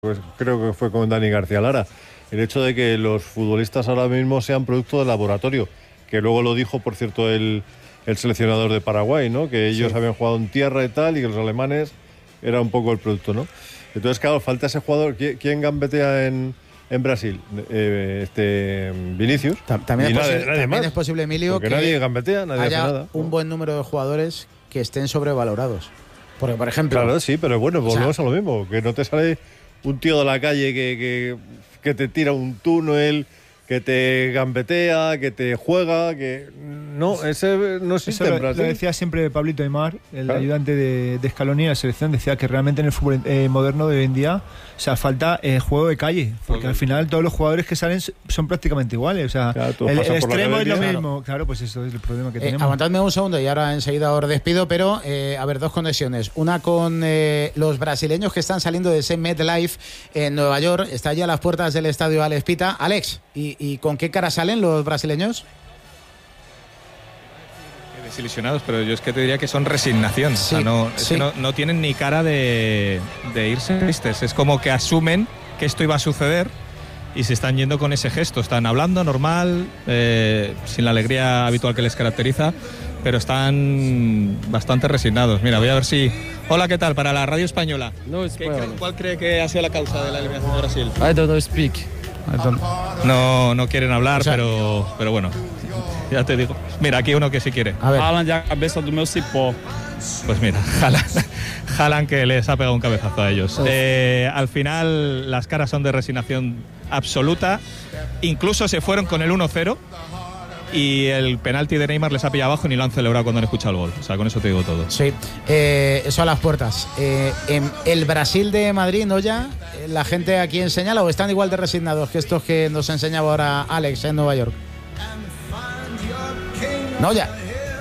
pues creo que fue con Dani García Lara, el hecho de que los futbolistas ahora mismo sean producto de laboratorio, que luego lo dijo, por cierto, el seleccionador de Paraguay, ¿no? Que ellos habían jugado en tierra y tal, y que los alemanes era un poco el producto, ¿no? Entonces, claro, falta ese jugador. ¿Quién gambetea en Brasil? Vinicius. También es posible, Emilio, porque que nadie gambetea, nadie haya hace nada. Un buen número de jugadores que estén sobrevalorados. Porque, por ejemplo... Claro, sí, pero bueno, volvemos a lo mismo, que no te sale un tío de la calle que te tira un túnel, que te gambetea, que te juega, que... No, ese no existe en Brasil. Lo decía siempre Pablito Aimar, el ayudante de Scaloni en la selección, decía que realmente en el fútbol moderno de hoy en día, o sea, falta juego de calle, porque al final todos los jugadores que salen son prácticamente iguales, o sea, claro, el extremo es lo mismo. Claro, pues eso es el problema que tenemos. Aguantadme un segundo y ahora enseguida os despido, pero a ver, dos conexiones. Una con los brasileños que están saliendo de ese MetLife en Nueva York, está allí a las puertas del estadio Alex Pita. Alex, ¿y con qué cara salen los brasileños? Desilusionados, pero yo es que te diría que son resignación. Sí, o sea, no tienen ni cara de irse tristes. Es como que asumen que esto iba a suceder y se están yendo con ese gesto. Están hablando normal, sin la alegría habitual que les caracteriza, pero están bastante resignados. Mira, voy a ver si... Hola, ¿qué tal? Para la radio española. ¿Cuál cree que ha sido la causa de la eliminación de Brasil? I don't speak. No quieren hablar, pero bueno, ya te digo. Mira, aquí uno que sí quiere. Haaland ya cabeza do meu cipó. Pues mira, Haaland que les ha pegado un cabezazo a ellos. Al final las caras son de resignación absoluta. Incluso se fueron con el 1-0 y el penalti de Neymar les ha pillado abajo y ni lo han celebrado cuando han escuchado el gol. O sea, con eso te digo todo. Sí, eso a las puertas. En el Brasil de Madrid, ¿no ya? ¿La gente aquí señala o están igual de resignados que estos que nos enseñaba ahora Alex en Nueva York? No ya.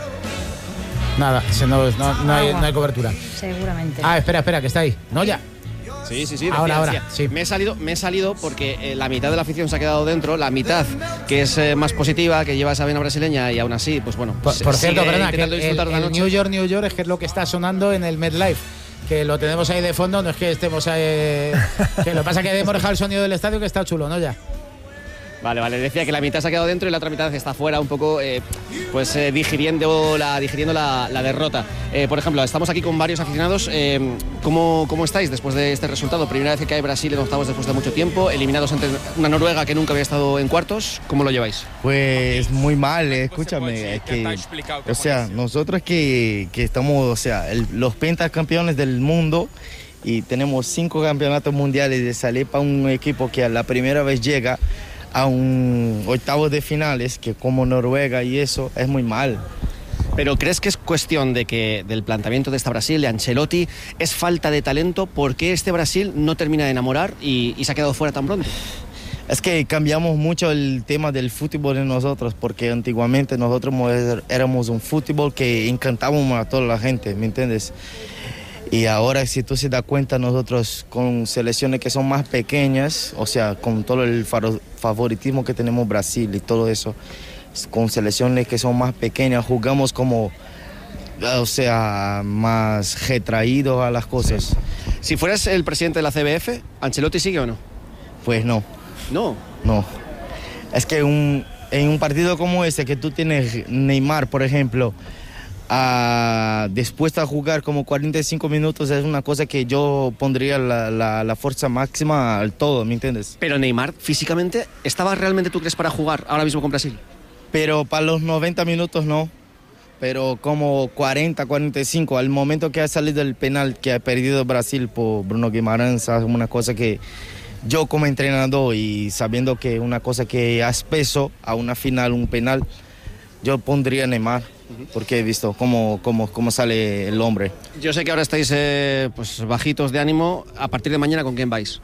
Nada, no hay cobertura. Seguramente. Espera, que está ahí. No ya. Sí. Ahora. Sí. Me he salido porque la mitad de la afición se ha quedado dentro, la mitad que es más positiva, que lleva esa vena brasileña y aún así, pues bueno. Por cierto, perdona, que el New York es que es lo que está sonando en el MetLife, que lo tenemos ahí de fondo, no es que estemos ahí, que lo que pasa es que hemos dejado el sonido del estadio que está chulo, ¿no? Ya. Vale, decía que la mitad se ha quedado dentro y la otra mitad está fuera un poco, digiriendo la derrota. Por ejemplo, estamos aquí con varios aficionados. ¿Cómo estáis después de este resultado? Primera vez que cae Brasil en octavos después de mucho tiempo, eliminados ante una Noruega que nunca había estado en cuartos. ¿Cómo lo lleváis? Pues muy mal, escúchame. Es que, o sea, nosotros que estamos, o sea, los pentacampeones del mundo y tenemos 5 campeonatos mundiales, de salir para un equipo que a la primera vez llega a un octavos de finales, que como Noruega y eso, es muy mal. ¿Pero crees que es cuestión del planteamiento de esta Brasil, de Ancelotti? ¿Es falta de talento? ¿Por qué este Brasil no termina de enamorar y se ha quedado fuera tan pronto? Es que cambiamos mucho el tema del fútbol de nosotros, porque antiguamente nosotros éramos un fútbol que encantábamos a toda la gente, ¿me entiendes? Y ahora, si tú se das cuenta, nosotros con selecciones que son más pequeñas, o sea, con todo el favoritismo que tenemos Brasil y todo eso, con selecciones que son más pequeñas, jugamos como, o sea, más retraídos a las cosas. Sí. Si fueras el presidente de la CBF, ¿Ancelotti sigue o no? Pues no. ¿No? No. Es que en un partido como ese, que tú tienes Neymar, por ejemplo, después de jugar como 45 minutos, es una cosa que yo pondría la fuerza máxima al todo, ¿me entiendes? Pero Neymar, físicamente, ¿estaba realmente, tú crees, para jugar ahora mismo con Brasil? Pero para los 90 minutos no, pero como 40, 45, al momento que ha salido el penal que ha perdido Brasil por Bruno Guimarães, es una cosa que yo como entrenador y sabiendo que una cosa que hace peso a una final, un penal, yo pondría Neymar. Porque he visto cómo sale el hombre. Yo sé que ahora estáis pues bajitos de ánimo. A partir de mañana, ¿con quién vais?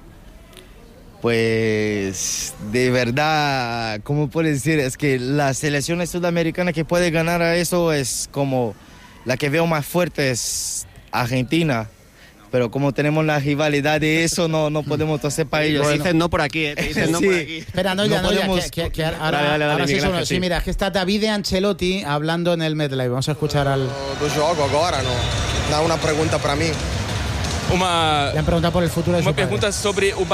Pues de verdad, ¿cómo puedo decir? Es que la selección sudamericana que puede ganar a eso es como la que veo más fuerte es Argentina. Pero como tenemos la rivalidad de eso, no podemos toser para ellos. Te dicen no por aquí, te dicen no por aquí. Espera, ahora sí, sí, mira, es que está David Ancelotti hablando en el MetLife. Vamos a escuchar al... Do jogo agora, no. Dá una pregunta para mí. Le han preguntado por el futuro de su padre. Uma pergunta sobre o